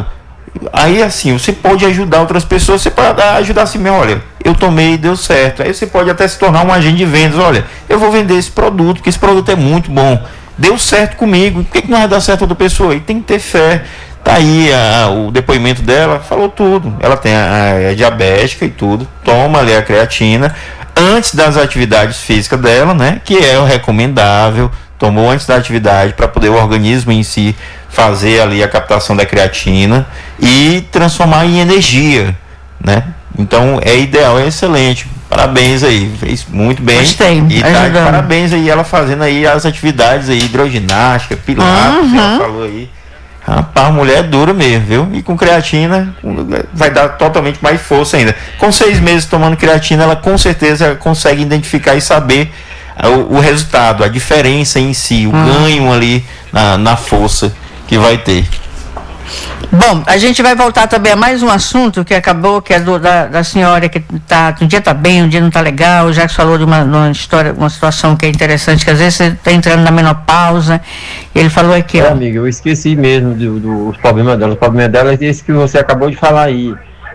aí assim, você pode ajudar outras pessoas, você pode ajudar assim mesmo, olha, eu tomei e deu certo. Aí você pode até se tornar um agente de vendas, olha, eu vou vender esse produto, porque esse produto é muito bom, deu certo comigo, por que, que não vai dar certo a outra pessoa? E tem que ter fé. Tá aí a, o depoimento dela, falou tudo, ela tem a, a diabética e tudo, toma ali a creatina antes das atividades físicas dela, né, que é o recomendável, tomou antes da atividade para poder o organismo em si fazer ali a captação da creatina e transformar em energia, né? Então é ideal, é excelente. Parabéns aí, fez muito bem. Gostei. E tá de parabéns aí ela fazendo aí as atividades aí, hidroginástica, pilates, uhum. Ela falou aí. Rapaz, a mulher é dura mesmo, viu? E com creatina vai dar totalmente mais força ainda. Com seis meses tomando creatina, ela com certeza consegue identificar e saber o, o resultado, a diferença em si, o hum. ganho ali na, na força que vai ter. Bom, a gente vai voltar também a mais um assunto que acabou, que é do, da, da senhora que tá, um dia tá bem, um dia não tá legal. O Jacques falou de uma, uma história, uma situação que é interessante, que às vezes você tá entrando na menopausa. Ele falou aqui, é, ó. Amiga, eu esqueci mesmo dos do, do, problemas dela. Os problemas dela é esse que você acabou de falar aí.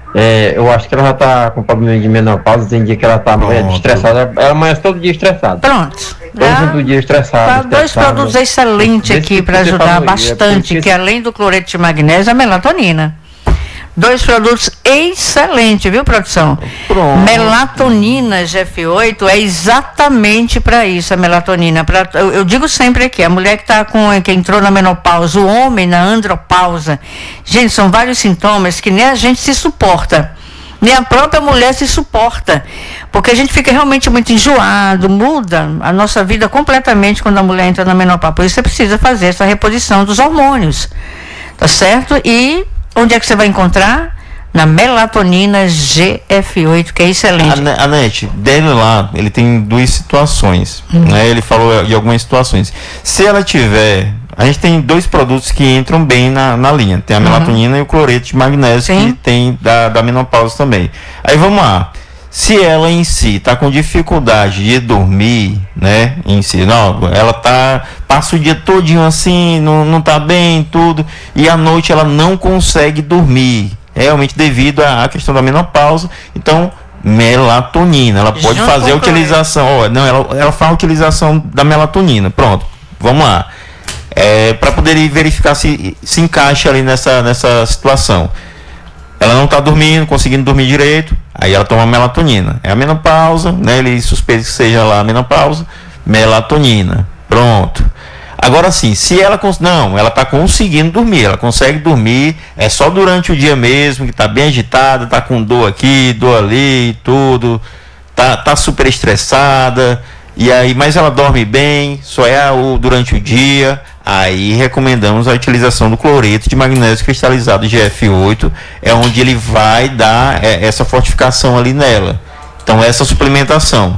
É, eu acho que ela já tá com problema de menopausa, tem dia que ela tá é, estressada, ela amanhece todo dia estressada. Pronto. Todo é, dia estressada. Tá, dois produtos excelentes aqui para ajudar bastante, é que além do cloreto de magnésio, a melatonina. Dois produtos excelentes, viu, produção? Pronto. Melatonina G F oito é exatamente para isso, a melatonina. Pra, eu, eu digo sempre aqui, a mulher que, tá com, que entrou na menopausa, o homem na andropausa. Gente, são vários sintomas que nem a gente se suporta. Nem a própria mulher se suporta. Porque a gente fica realmente muito enjoado, muda a nossa vida completamente quando a mulher entra na menopausa. Por isso você precisa fazer essa reposição dos hormônios. Tá certo? E onde é que você vai encontrar? Na melatonina G F oito, que é excelente. A Anete, dele lá, ele tem duas situações. Hum. Né? Ele falou de algumas situações. Se ela tiver... A gente tem dois produtos que entram bem na, na linha. Tem a melatonina uhum. e o cloreto de magnésio, Sim. que tem da, da menopausa também. Aí vamos lá. Se ela em si está com dificuldade de dormir, né? Em si, não, ela tá, passa o dia todinho assim, não, não tá bem, tudo, e à noite ela não consegue dormir, realmente devido à questão da menopausa. Então, melatonina, ela pode Junto fazer a utilização, ó, não, ela, ela faz a utilização da melatonina. Pronto, vamos lá. É, para poder verificar se se encaixa ali nessa, nessa situação. Ela não está dormindo, conseguindo dormir direito, aí ela toma melatonina. É a menopausa, né? Ele suspeita que seja lá a menopausa, melatonina. Pronto. Agora sim, se ela não, ela está conseguindo dormir, ela consegue dormir, é só durante o dia mesmo, que está bem agitada, está com dor aqui, dor ali, tudo, tá, tá super estressada. E aí, mas ela dorme bem, só é o, durante o dia. Aí recomendamos a utilização do cloreto de magnésio cristalizado G F oito, é onde ele vai dar é, essa fortificação ali nela. Então essa suplementação.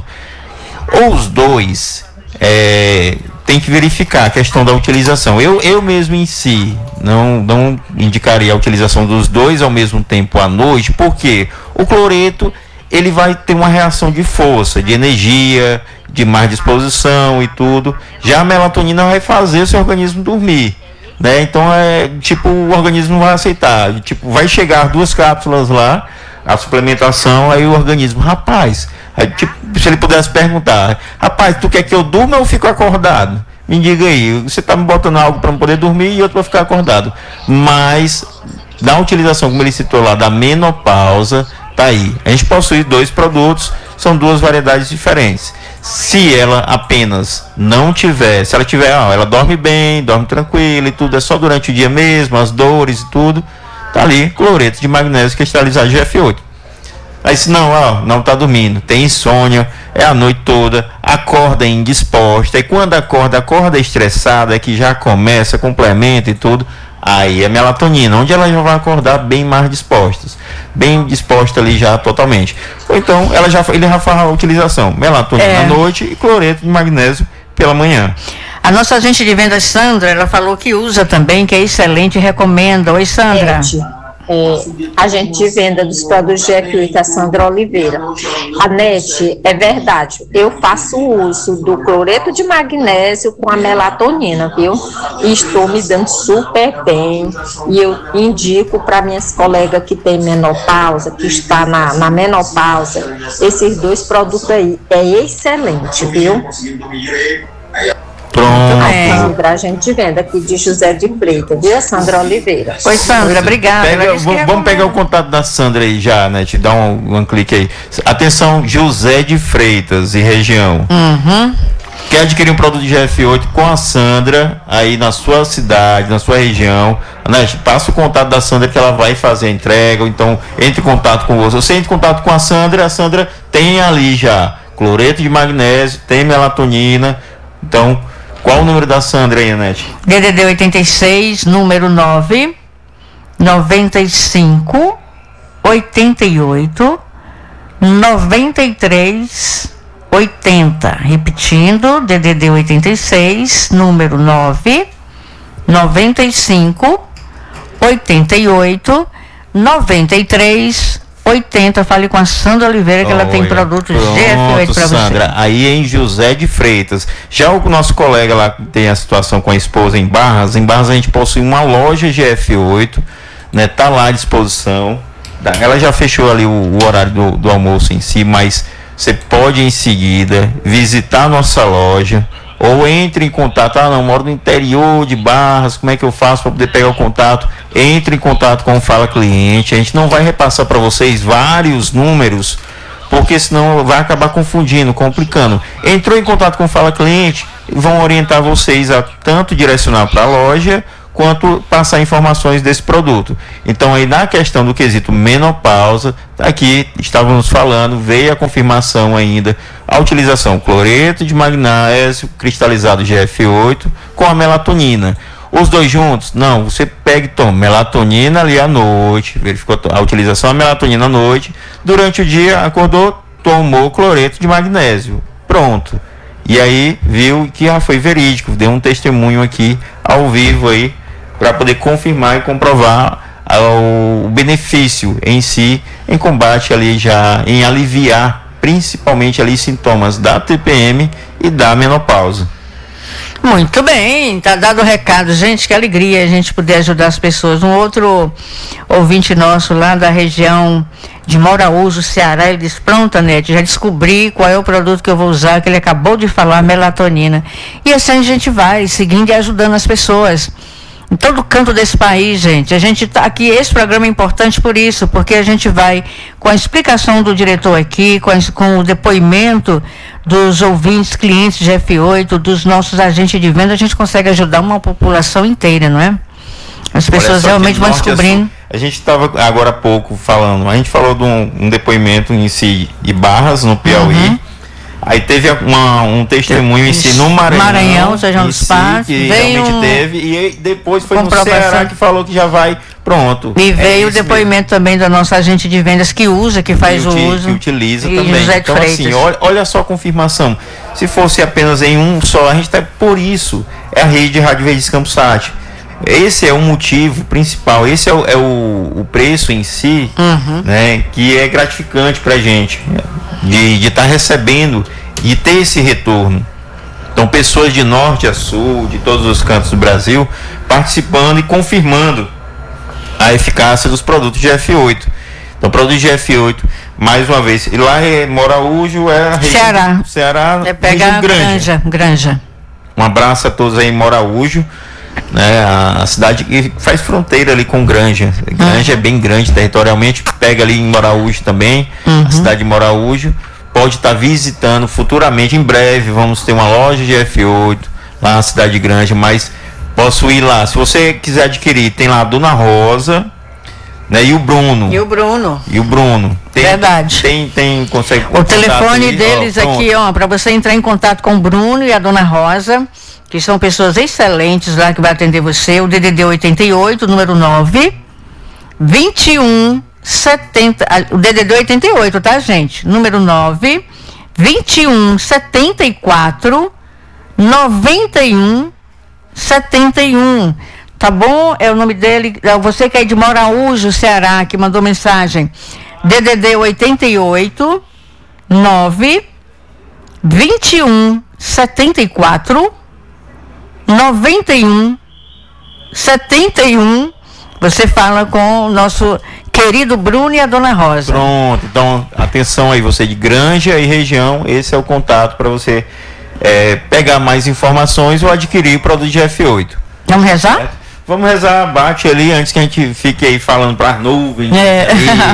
Ou os dois, é, tem que verificar a questão da utilização. Eu, eu mesmo em si não, não indicaria a utilização dos dois ao mesmo tempo à noite, porque o cloreto ele vai ter uma reação de força, de energia, de mais disposição e tudo. Já a melatonina vai fazer o seu organismo dormir, né? Então é tipo, o organismo vai aceitar, tipo, vai chegar duas cápsulas lá, a suplementação, aí o organismo, rapaz, aí, tipo, se ele pudesse perguntar, rapaz, tu quer que eu durma ou eu fico acordado? Me diga aí, você tá me botando algo para não poder dormir e outro para ficar acordado. Mas da utilização, como ele citou lá, da menopausa, tá aí. A gente possui dois produtos, são duas variedades diferentes. Se ela apenas não tiver, se ela tiver, ó, ela dorme bem, dorme tranquila e tudo, é só durante o dia mesmo, as dores e tudo, tá ali, cloreto de magnésio cristalizado G F oito. Aí se não, ó, não tá dormindo, tem insônia, é a noite toda, acorda indisposta, e quando acorda, acorda estressada, é que já começa, complementa e tudo, aí é melatonina, onde ela já vai acordar bem mais dispostas, bem disposta ali já totalmente. Ou então ela já, ele já faz a utilização, melatonina é. à noite e cloreto de magnésio pela manhã. A nossa agente de vendas, Sandra, ela falou que usa também, que é excelente e recomenda. Oi, Sandra. Gente. É, agente de venda dos produtos G F oito, a Sandra Oliveira. A Nete, é verdade, eu faço uso do cloreto de magnésio com a melatonina, viu? E estou me dando super bem. E eu indico para minhas colegas que tem menopausa, que está na, na menopausa, esses dois produtos aí. É excelente, viu? Pronto. É. Sandra, a gente vende aqui de José de Freitas, viu, Sandra Oliveira? Oi, Sandra, obrigada. Pega, vamos é pegar o contato da Sandra aí já, né? Te dá um, um clique aí. Atenção, José de Freitas e região. Uhum. Quer adquirir um produto de G F oito com a Sandra aí na sua cidade, na sua região, né? Passa o contato da Sandra que ela vai fazer a entrega, ou então entre em contato com você. Você entra em contato com a Sandra, a Sandra tem ali já cloreto de magnésio, tem melatonina. Então, qual o número da Sandra aí, Anete? D D D oitenta e seis, número nove, noventa e cinco, oitenta e oito, noventa e três, oitenta. Repetindo, D D D oitenta e seis, número nove, noventa e cinco, oitenta e oito, noventa e três, oitenta. Fale com a Sandra Oliveira, que Olha, ela tem produtos G F oito para você. Sandra, aí em José de Freitas. Já o nosso colega lá que tem a situação com a esposa em Barras, em Barras a gente possui uma loja G F oito, né? Tá lá à disposição. Ela já fechou ali o, o horário do, do almoço em si, mas você pode em seguida visitar a nossa loja ou entre em contato. Ah, não, moro no interior de Barras, como é que eu faço para poder pegar o contato? Entre em contato com o Fala Cliente. A gente não vai repassar para vocês vários números, porque senão vai acabar confundindo, complicando. Entrou em contato com o Fala Cliente, vão orientar vocês a tanto direcionar para a loja quanto passar informações desse produto. Então aí na questão do quesito menopausa, aqui estávamos falando, veio a confirmação ainda, a utilização cloreto de magnésio cristalizado G F oito com a melatonina. Os dois juntos? Não, você pega e toma melatonina ali à noite, verificou a utilização da melatonina à noite, durante o dia acordou, tomou cloreto de magnésio, pronto. E aí viu que ah, foi verídico, deu um testemunho aqui ao vivo aí, para poder confirmar e comprovar o benefício em si, em combate ali já, em aliviar principalmente ali sintomas da T P M e da menopausa. Muito bem, tá dado o recado, gente, que alegria a gente poder ajudar as pessoas. Um outro ouvinte nosso lá da região de Moraújo, Ceará, ele disse: pronto, Anete, já descobri qual é o produto que eu vou usar, que ele acabou de falar, melatonina. E assim a gente vai, seguindo e ajudando as pessoas. Em todo canto desse país, gente, a gente tá aqui, esse programa é importante por isso, porque a gente vai com a explicação do diretor aqui, com, a, com o depoimento dos ouvintes, clientes de F oito, dos nossos agentes de venda, a gente consegue ajudar uma população inteira, não é? As pessoas realmente vão descobrindo. A gente estava agora há pouco falando, a gente falou de um, um depoimento em si de Barras, no Piauí. Uhum. Aí teve uma, um testemunho em si no Maranhão, Maranhão, São João dos Passos, que realmente um... teve, e depois foi no Ceará que falou que já vai, pronto. E veio é o depoimento mesmo. também do nosso agente de vendas que usa, que faz que o uso. Que utiliza também. José então Freitas. Assim, olha, olha só a confirmação. Se fosse apenas em um só, a gente tá por isso, é a rede de Rádio Verdes Campos Sat. Esse é o motivo principal, esse é o, é o, o preço em si, uhum. né, que é gratificante pra gente, de estar tá recebendo e ter esse retorno. Então, pessoas de norte a sul, de todos os cantos do Brasil, participando e confirmando a eficácia dos produtos de F oito. Então, produto de F oito, mais uma vez, e lá é Moraújo, é a região Ceará. Ceará, é pegar Granja. Granja. Um abraço a todos aí em Moraújo, né, a, a cidade que faz fronteira ali com Granja. Granja uhum. é bem grande territorialmente, pega ali em Moraújo também, uhum. a cidade de Moraújo. Pode estar tá visitando futuramente, em breve, vamos ter uma loja de F oito lá na cidade de Granja, mas posso ir lá. Se você quiser adquirir, tem lá a Dona Rosa, né, e o Bruno. E o Bruno. E o Bruno. Tem, Verdade. Tem, tem, consegue. O telefone aí, deles ó, aqui, ó, para você entrar em contato com o Bruno e a Dona Rosa, que são pessoas excelentes lá que vai atender você, o D D D oitenta e oito, número nove, vinte e um, setenta, o D D D oitenta e oito, tá, gente? Número nove, vinte e um, setenta e quatro, noventa e um, setenta e um. Tá bom? É o nome dele. Você que é de Moraújo, Ceará, que mandou mensagem. D D D oitenta e oito, nove, vinte e um, setenta e quatro, noventa e um, setenta e um. Você fala com o nosso querido Bruno e a Dona Rosa. Pronto, então atenção aí, você de Granja e região, esse é o contato para você é, pegar mais informações ou adquirir o produto de F oito. Vamos rezar? É, vamos rezar, bate ali antes que a gente fique aí falando para as nuvens. É.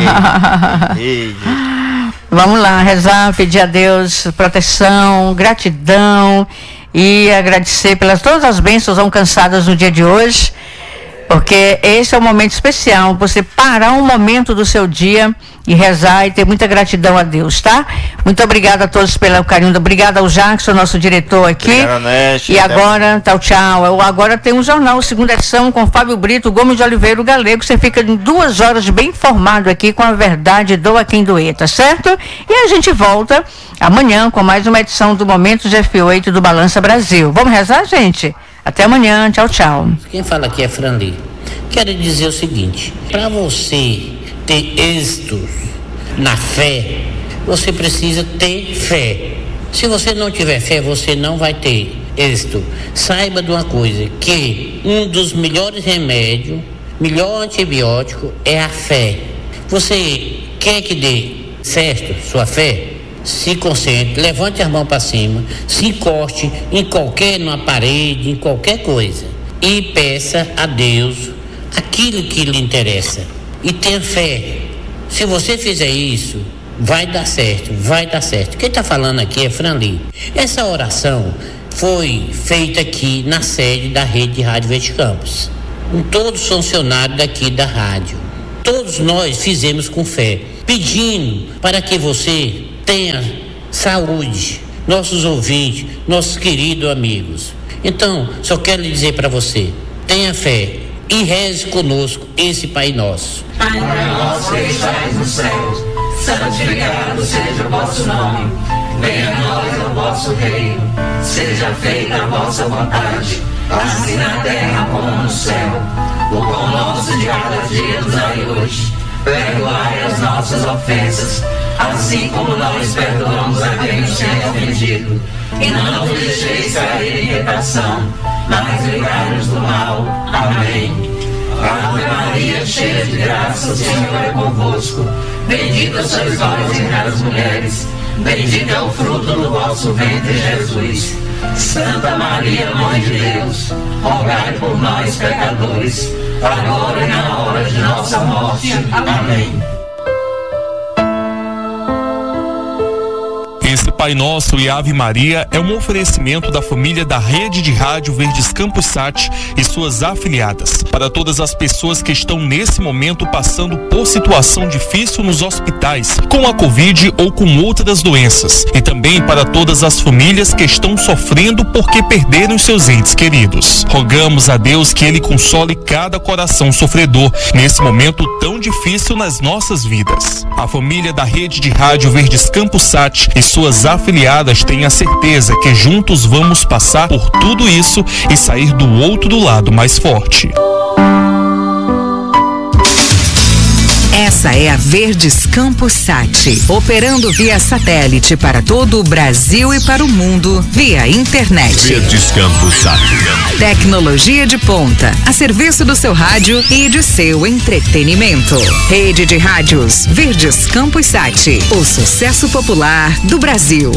Ei, ei, ei. Vamos lá, rezar, pedir a Deus proteção, gratidão e agradecer pelas todas as bênçãos alcançadas no dia de hoje. Porque esse é um momento especial, você parar um momento do seu dia e rezar e ter muita gratidão a Deus, tá? Muito obrigada a todos pelo carinho, obrigada ao Jackson, nosso diretor aqui. Obrigado, Nete, e agora, tchau, tchau. Eu, agora tem um jornal, segunda edição, com Fábio Brito, Gomes de Oliveira, o Galego. Você fica em duas horas bem informado aqui com a verdade, doa quem doer, tá certo? E a gente volta amanhã com mais uma edição do Momentos F oito do Balança Brasil. Vamos rezar, gente? Até amanhã, tchau, tchau. Quem fala aqui é Frandi. Quero dizer o seguinte: para você ter êxito na fé, você precisa ter fé. Se você não tiver fé, você não vai ter êxito. Saiba de uma coisa, que um dos melhores remédios, melhor antibiótico é a fé. Você quer que dê certo sua fé? Se concentre, levante as mãos para cima, se encoste em qualquer, numa parede, em qualquer coisa, e peça a Deus aquilo que lhe interessa. E tenha fé. Se você fizer isso, vai dar certo, vai dar certo. Quem está falando aqui é Franli. Essa oração foi feita aqui na sede da Rede de Rádio Verde Campos, com todos os funcionários daqui da rádio. Todos nós fizemos com fé, pedindo para que você tenha saúde, nossos ouvintes, nossos queridos amigos. Então, só quero lhe dizer para você, tenha fé e reze conosco esse Pai Nosso. Pai nosso que estais nos céus, santificado seja o vosso nome. Venha a nós o vosso reino, seja feita a vossa vontade, assim na terra como no céu. O pão nosso de cada dia nos dai hoje, perdoai as nossas ofensas, assim como nós perdoamos a quem nos tem ofendido. E não nos deixeis cair em tentação, mas livrai-nos do mal. Amém. Ave Maria, cheia de graça, o Senhor é convosco. Bendita sois vós entre as mulheres, bendito é o fruto do vosso ventre, Jesus. Santa Maria, Mãe de Deus, rogai por nós, pecadores, agora e na hora de nossa morte. Amém. Esse Pai Nosso e Ave Maria é um oferecimento da família da Rede de Rádio Verdes Campos Sat e suas afiliadas, para todas as pessoas que estão nesse momento passando por situação difícil nos hospitais, com a Covid ou com outras doenças, e também para todas as famílias que estão sofrendo porque perderam seus entes queridos. Rogamos a Deus que Ele console cada coração sofredor nesse momento tão difícil nas nossas vidas. A família da Rede de Rádio Verdes Campos Sat e suas afiliadas têm a certeza que juntos vamos passar por tudo isso e sair do outro lado mais forte. Essa é a Verdes Campos Sat, operando via satélite para todo o Brasil e para o mundo via internet. Verdes Campos Sat. Tecnologia de ponta, a serviço do seu rádio e de seu entretenimento. Rede de Rádios Verdes Campos Sat, o sucesso popular do Brasil.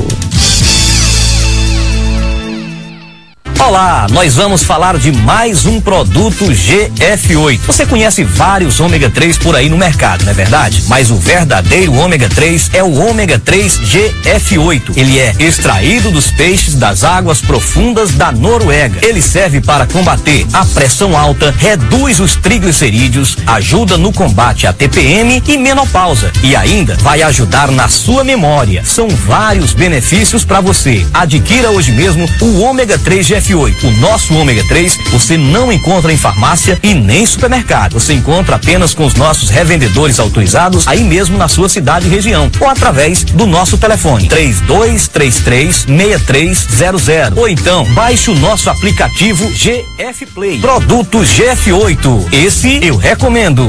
Olá, nós vamos falar de mais um produto G F oito. Você conhece vários ômega três por aí no mercado, não é verdade? Mas o verdadeiro ômega três é o ômega três G F oito. Ele é extraído dos peixes das águas profundas da Noruega. Ele serve para combater a pressão alta, reduz os triglicerídeos, ajuda no combate à T P M e menopausa. E ainda vai ajudar na sua memória. São vários benefícios para você. Adquira hoje mesmo o ômega três G F oito. O nosso ômega três você não encontra em farmácia e nem supermercado. Você encontra apenas com os nossos revendedores autorizados aí mesmo na sua cidade e região, ou através do nosso telefone três dois três três, seis três zero zero, ou então baixe o nosso aplicativo G F Play. Produto G F oito, esse eu recomendo.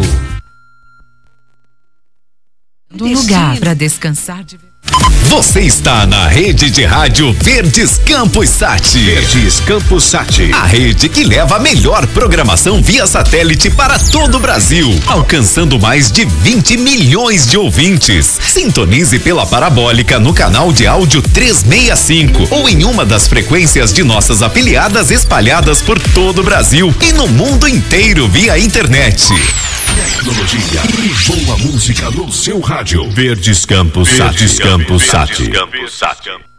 Do lugar para descansar de... Você está na Rede de Rádio Verdes Campos Sat. Verdes Campos Sat, a rede que leva a melhor programação via satélite para todo o Brasil, alcançando mais de vinte milhões de ouvintes. Sintonize pela parabólica no canal de áudio trezentos e sessenta e cinco ou em uma das frequências de nossas afiliadas espalhadas por todo o Brasil e no mundo inteiro via internet. Tecnologia e boa música no seu rádio. Verdes Campos Sat. Verdes Campos Sat.